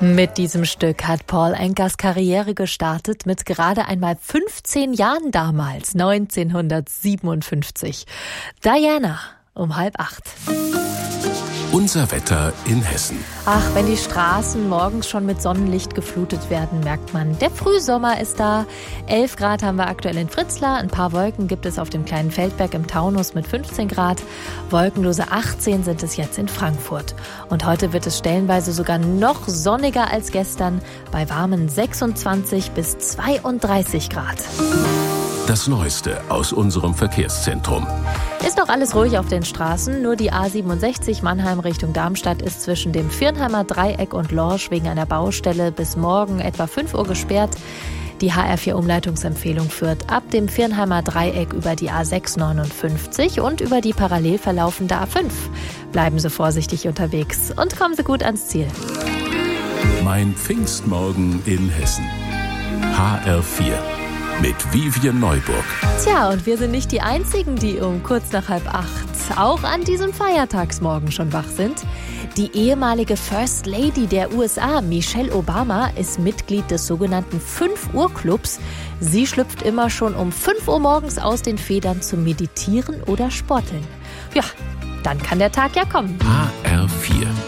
Mit diesem Stück hat Paul Ankas Karriere gestartet, mit gerade einmal 15 Jahren damals, 1957. Diana, um 7:30. Unser Wetter in Hessen. Ach, wenn die Straßen morgens schon mit Sonnenlicht geflutet werden, merkt man, der Frühsommer ist da. 11 Grad haben wir aktuell in Fritzlar. Ein paar Wolken gibt es auf dem kleinen Feldberg im Taunus mit 15 Grad. Wolkenlose 18 sind es jetzt in Frankfurt. Und heute wird es stellenweise sogar noch sonniger als gestern, bei warmen 26 bis 32 Grad. Das Neueste aus unserem Verkehrszentrum. Ist noch alles ruhig auf den Straßen, nur die A67 Mannheim Richtung Darmstadt ist zwischen dem Viernheimer Dreieck und Lorsch wegen einer Baustelle bis morgen etwa 5 Uhr gesperrt. Die HR4-Umleitungsempfehlung führt ab dem Viernheimer Dreieck über die A659 und über die parallel verlaufende A5. Bleiben Sie vorsichtig unterwegs und kommen Sie gut ans Ziel. Mein Pfingstmorgen in Hessen. HR4. Mit Vivian Neuburg. Tja, und wir sind nicht die Einzigen, die um kurz nach 7:30 auch an diesem Feiertagsmorgen schon wach sind. Die ehemalige First Lady der USA, Michelle Obama, ist Mitglied des sogenannten 5-Uhr-Clubs. Sie schlüpft immer schon um 5 Uhr morgens aus den Federn zum Meditieren oder Sporteln. Ja, dann kann der Tag ja kommen. HR4.